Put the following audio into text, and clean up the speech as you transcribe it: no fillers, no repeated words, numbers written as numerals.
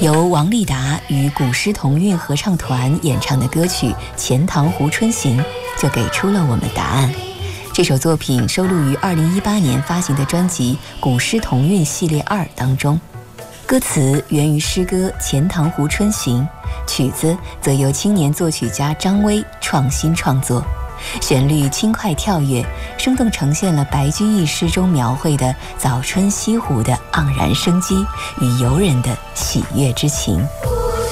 由王立达与古诗同韵合唱团演唱的歌曲《钱塘湖春行》就给出了我们答案。这首作品收录于2018年发行的专辑《古诗同韵系列2》当中。歌词源于诗歌《钱塘湖春行》，曲子则由青年作曲家张威创新创作。旋律轻快跳跃，生动呈现了白居易诗中描绘的早春西湖的盎然生机与游人的喜悦之情。